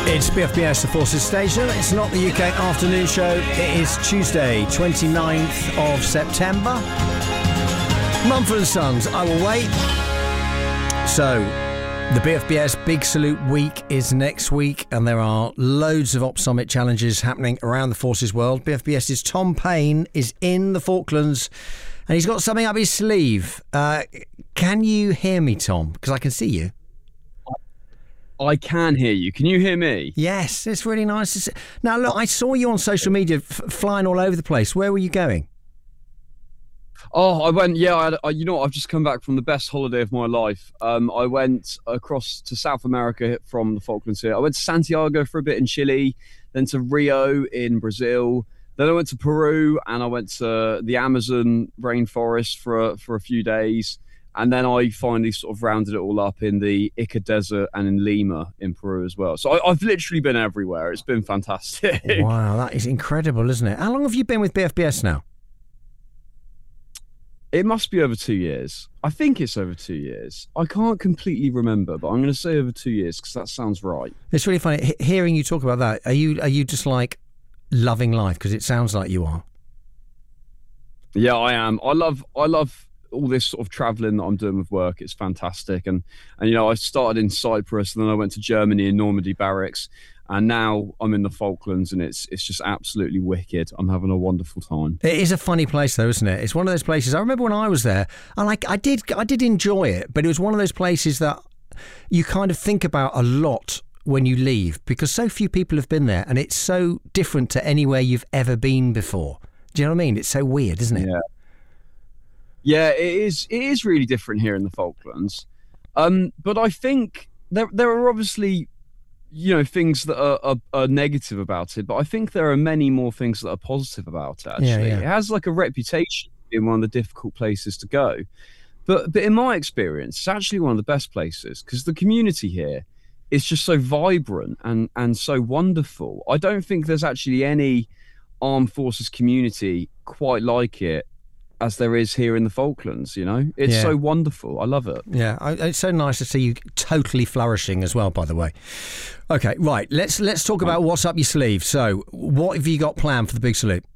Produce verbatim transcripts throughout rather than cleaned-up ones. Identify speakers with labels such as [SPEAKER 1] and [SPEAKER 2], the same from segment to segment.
[SPEAKER 1] It's B F B S, the Forces Station. It's not the U K afternoon show. It is Tuesday, twenty-ninth of September. Mumford and Sons, I Will Wait. So, the B F B S Big Salute Week is next week, and there are loads of Op Summit challenges happening around the Forces world. BFBS's Tom Payne is in the Falklands, and he's got something up his sleeve. Uh, can you hear me, Tom? Because I can see you.
[SPEAKER 2] I can hear you. Can you hear me?
[SPEAKER 1] Yes, it's really nice to see. Now, look, I saw you on social media f- flying all over the place. Where were you going?
[SPEAKER 2] Oh, I went, yeah, I had, I, you know what, I've just come back from the best holiday of my life. Um, I went across to South America from the Falklands here. I went to Santiago for a bit in Chile, then to Rio in Brazil. Then I went to Peru, and I went to the Amazon rainforest for a, for a few days. And then I finally sort of rounded it all up in the Ica Desert and in Lima in Peru as well. So I, I've literally been everywhere. It's been fantastic.
[SPEAKER 1] Wow, that is incredible, isn't it? How long have you been with B F B S now?
[SPEAKER 2] It must be over two years. I think it's over two years. I can't completely remember, but I'm going to say over two years because that sounds right.
[SPEAKER 1] It's really funny H- hearing you talk about that. Are you are you just like loving life? Because it sounds like you are.
[SPEAKER 2] Yeah, I am. I love. I love. all this sort of traveling that I'm doing with work. It's fantastic. And, and, you know, I started in Cyprus, and then I went to Germany in Normandy barracks, and now I'm in the Falklands, and it's it's just absolutely wicked. I'm having a wonderful time.
[SPEAKER 1] It is a funny place though, isn't it? It's one of those places. I remember when I was there, and like I did I did enjoy it, but it was one of those places that you kind of think about a lot when you leave, because so few people have been there, and it's so different to anywhere you've ever been before. Do you know what I mean? It's so weird, isn't it?
[SPEAKER 2] Yeah. Yeah, it is. It is really different here in the Falklands, um, but I think there there are obviously, you know, things that are, are, are negative about it. But I think there are many more things that are positive about it. Actually,
[SPEAKER 1] yeah, yeah.
[SPEAKER 2] It has like a reputation being one of the difficult places to go, but but in my experience, it's actually one of the best places because the community here is just so vibrant and and so wonderful. I don't think there's actually any armed forces community quite like it as there is here in the Falklands. You know, it's
[SPEAKER 1] yeah.
[SPEAKER 2] so wonderful. I love it.
[SPEAKER 1] Yeah, I, it's so nice to see you totally flourishing as well, by the way. Okay, right, let's let's talk about what's up your sleeve. So what have you got planned for the Big Salute?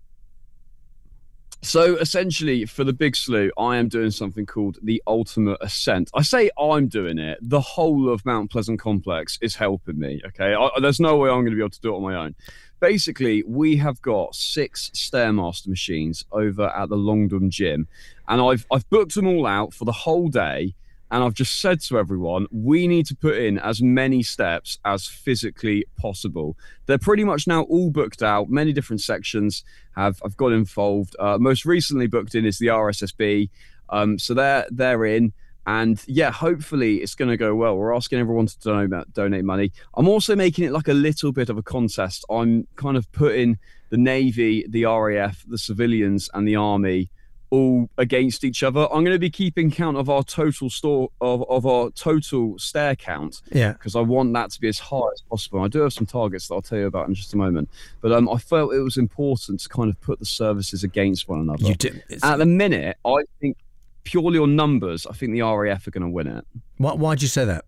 [SPEAKER 2] So essentially for the Big Salute, I am doing something called the Ultimate Ascent. I say I'm doing it. The whole of Mount Pleasant Complex is helping me, okay? I, there's no way I'm going to be able to do it on my own. Basically, we have got six Stairmaster machines over at the Longdon Gym, and I've I've booked them all out for the whole day, and I've just said to everyone, we need to put in as many steps as physically possible. They're pretty much now all booked out. Many different sections have, have got involved. Uh, most recently booked in is the R S S B, um, so they're, they're in. And yeah, hopefully it's going to go well. We're asking everyone to donate, donate money. I'm also making it like a little bit of a contest. I'm kind of putting the Navy, the R A F, the civilians and the Army all against each other. I'm going to be keeping count of our total store of, of our total stair count.
[SPEAKER 1] Yeah.
[SPEAKER 2] Because I want that to be as high as possible. I do have some targets that I'll tell you about in just a moment. But um, I felt it was important to kind of put the services against one another.
[SPEAKER 1] You do.
[SPEAKER 2] At the minute, I think purely on numbers, I think the R A F are going to win it.
[SPEAKER 1] Why, why'd you say that?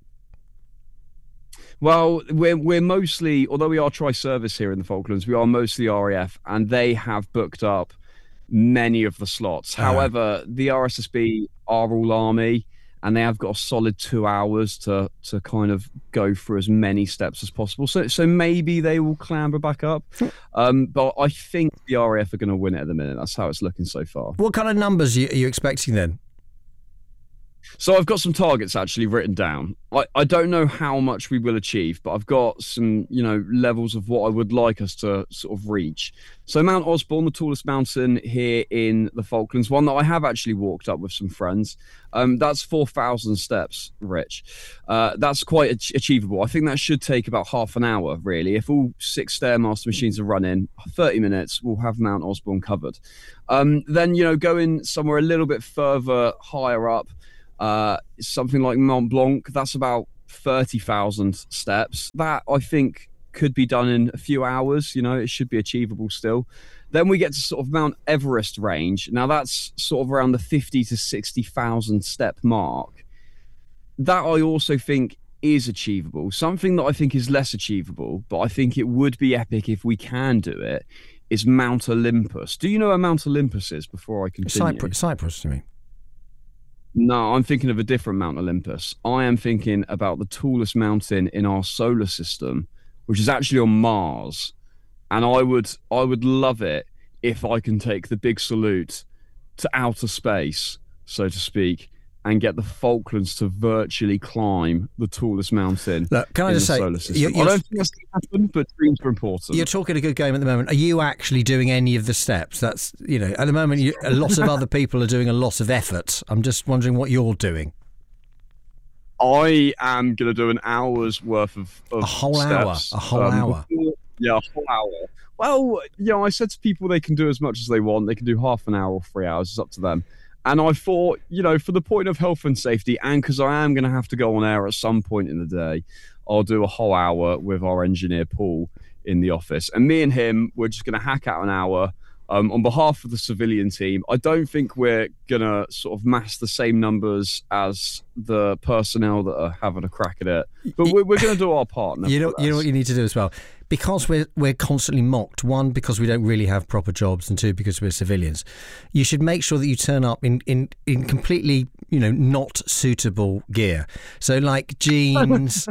[SPEAKER 2] Well, we're we're mostly, although we are tri-service here in the Falklands, we are mostly R A F, and they have booked up many of the slots. Uh-huh. However, the R S S B are all Army, and they have got a solid two hours to to kind of go through as many steps as possible. So so maybe they will clamber back up. Um, but I think the R A F are going to win it at the minute. That's how it's looking so far.
[SPEAKER 1] What kind of numbers are you expecting then?
[SPEAKER 2] So I've got some targets actually written down. I, I don't know how much we will achieve, but I've got some, you know, levels of what I would like us to sort of reach. So Mount Osborne, the tallest mountain here in the Falklands, one that I have actually walked up with some friends. Um, that's four thousand steps, Rich. Uh, that's quite ach- achievable. I think that should take about half an hour, really. If all six Stairmaster machines are running, thirty minutes, we'll have Mount Osborne covered. Um, then, you know, going somewhere a little bit further, higher up, Uh, something like Mont Blanc, that's about thirty thousand steps. That, I think, could be done in a few hours. You know, it should be achievable still. Then we get to sort of Mount Everest range. Now, that's sort of around the fifty to sixty thousand step mark. That, I also think, is achievable, something that I think is less achievable, but I think it would be epic if we can do it, is Mount Olympus. Do you know where Mount Olympus is before I continue?
[SPEAKER 1] Cyprus, Cyprus to me.
[SPEAKER 2] No, I'm thinking of a different Mount Olympus. I am thinking about the tallest mountain in our solar system, which is actually on Mars. And I would I would love it if I can take the big salute to outer space, so to speak, and get the Falklands to virtually climb the tallest mountain.
[SPEAKER 1] Look, can I
[SPEAKER 2] in
[SPEAKER 1] just
[SPEAKER 2] the
[SPEAKER 1] say,
[SPEAKER 2] solar system.
[SPEAKER 1] you're, you're,
[SPEAKER 2] I don't think that's going to happen, but dreams are important.
[SPEAKER 1] You're talking a good game at the moment. Are you actually doing any of the steps? That's, you know, at the moment, you, a lot of other people are doing a lot of effort. I'm just wondering what you're doing.
[SPEAKER 2] I am going to do an hour's worth of, of
[SPEAKER 1] a whole
[SPEAKER 2] steps.
[SPEAKER 1] hour. A whole um, hour.
[SPEAKER 2] Before, yeah, a whole hour. Well, you know, I said to people they can do as much as they want. They can do half an hour or three hours. It's up to them. And I thought, you know, for the point of health and safety, and because I am going to have to go on air at some point in the day, I'll do a whole hour with our engineer, Paul, in the office. And me and him, we're just going to hack out an hour um, on behalf of the civilian team. I don't think we're going to sort of mass the same numbers as the personnel that are having a crack at it. But we're, we're going to do our part.
[SPEAKER 1] You know, you know what you need to do as well? Because we're we're constantly mocked, one, because we don't really have proper jobs, and two, because we're civilians, you should make sure that you turn up in, in, in completely, you know, not suitable gear. So like jeans,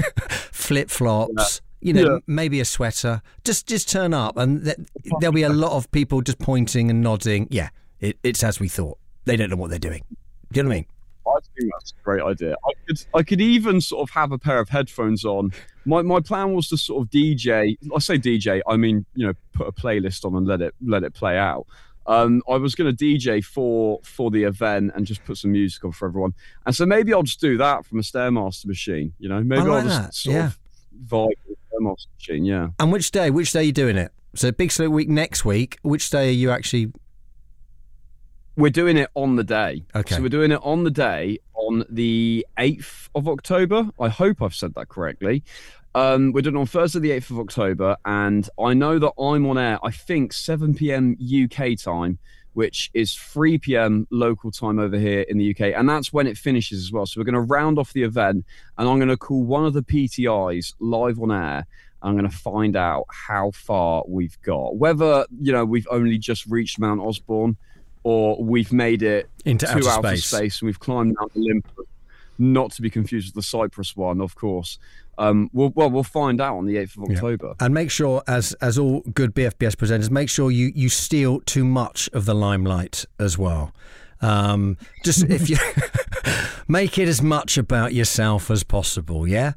[SPEAKER 1] flip-flops, you know, yeah. maybe a sweater. Just just turn up, and th- there'll be a lot of people just pointing and nodding. Yeah, it, it's as we thought. They don't know what they're doing. Do you know what I mean?
[SPEAKER 2] I think that's a great idea. I could, I could even sort of have a pair of headphones on. My my plan was to sort of D J. I say D J, I mean, you know, put a playlist on and let it let it play out. Um, I was going to D J for for the event and just put some music on for everyone. And so maybe I'll just do that from a Stairmaster machine. You know, maybe
[SPEAKER 1] like
[SPEAKER 2] I'll just
[SPEAKER 1] that.
[SPEAKER 2] sort
[SPEAKER 1] yeah.
[SPEAKER 2] of vibe with a Stairmaster machine. Yeah.
[SPEAKER 1] And which day? Which day are you doing it? So Big Slow Week next week. Which day are you actually?
[SPEAKER 2] We're doing it on the day.
[SPEAKER 1] Okay.
[SPEAKER 2] So we're doing it on the day on the eighth of October. I hope I've said that correctly. Um, we're doing it on Thursday, the eighth of October. And I know that I'm on air, I think, seven p.m. U K time, which is three p.m. local time over here in the U K. And that's when it finishes as well. So we're going to round off the event, and I'm going to call one of the P T Is live on air. I'm going to find out how far we've got. Whether, you know, we've only just reached Mount Osborne, or we've made it
[SPEAKER 1] into
[SPEAKER 2] to
[SPEAKER 1] outer,
[SPEAKER 2] outer
[SPEAKER 1] space.
[SPEAKER 2] space and we've climbed Mount Olympus, not to be confused with the Cyprus one, of course. Um, we'll, well, we'll find out on the eighth of October.
[SPEAKER 1] Yeah. And make sure, as as all good B F B S presenters, make sure you, you steal too much of the limelight as well. Um, just if you make it as much about yourself as possible, yeah?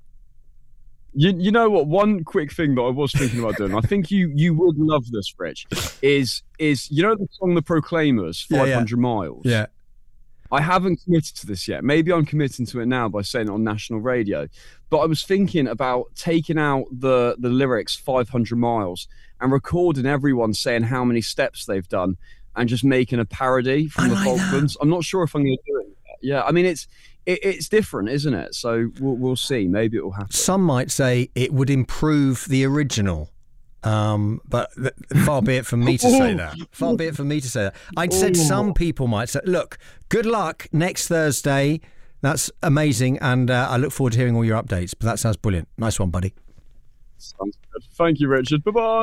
[SPEAKER 2] You, you know what? One quick thing that I was thinking about doing, I think you you would love this, Rich, is is you know the song The Proclaimers, five hundred
[SPEAKER 1] yeah, yeah.
[SPEAKER 2] miles?
[SPEAKER 1] Yeah.
[SPEAKER 2] I haven't committed to this yet. Maybe I'm committing to it now by saying it on national radio. But I was thinking about taking out the, the lyrics five hundred miles and recording everyone saying how many steps they've done and just making a parody from
[SPEAKER 1] I
[SPEAKER 2] the
[SPEAKER 1] like
[SPEAKER 2] Falklands.
[SPEAKER 1] that.
[SPEAKER 2] I'm not sure if I'm going to do it yet. Yeah, I mean, it's it, it's different, isn't it? So we'll, we'll see. Maybe it will happen.
[SPEAKER 1] Some might say it would improve the original. Um, but th- far be it from me to say that. Far be it from me to say that. I'd said some people might say, look, good luck next Thursday. That's amazing. And uh, I look forward to hearing all your updates. But that sounds brilliant. Nice one, buddy.
[SPEAKER 2] Sounds good. Thank you, Richard. Bye-bye.